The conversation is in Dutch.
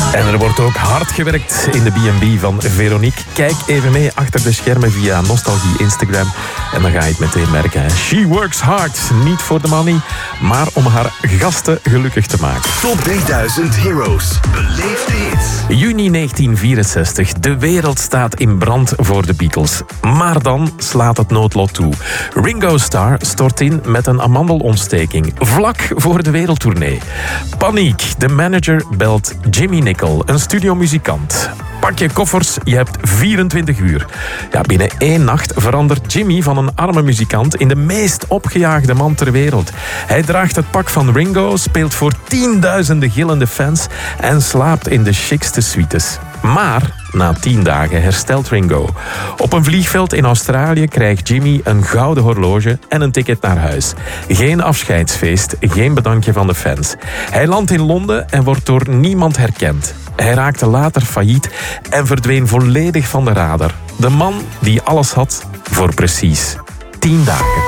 En er wordt ook hard gewerkt in de B&B van Veronique. Kijk even mee achter de schermen via Nostalgie Instagram. En dan ga je het meteen merken. Hè. She works hard. Niet voor de money, maar om haar gasten gelukkig te maken. Top 3000 Heroes. Beleefde hits. Juni 1964. De wereld staat in brand voor de Beatles. Maar dan slaat het noodlot toe. Ringo Starr stort in met een amandelontsteking. Vlak voor de wereldtournee. Paniek. De manager belt Jimmy Nicol, een studiomuzikant. Pak je koffers, je hebt 24 uur. Ja, binnen 1 nacht verandert Jimmy van een arme muzikant in de meest opgejaagde man ter wereld. Hij draagt het pak van Ringo, speelt voor tienduizenden gillende fans en slaapt in de chicste suites. Maar na 10 dagen herstelt Ringo. Op een vliegveld in Australië krijgt Jimmy een gouden horloge en een ticket naar huis. Geen afscheidsfeest, geen bedankje van de fans. Hij landt in Londen en wordt door niemand herkend. Hij raakte later failliet en verdween volledig van de radar. De man die alles had voor precies 10 dagen.